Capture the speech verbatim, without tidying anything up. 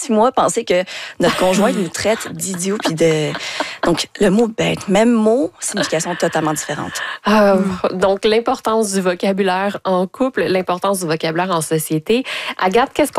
six mois, penser que notre conjoint nous traite d'idiots puis de... Donc, le mot bête, même mot, signification totalement différente. Euh, mm. Donc, l'importance du vocabulaire en couple, l'importance du vocabulaire en société. Agathe, qu'est-ce qu'on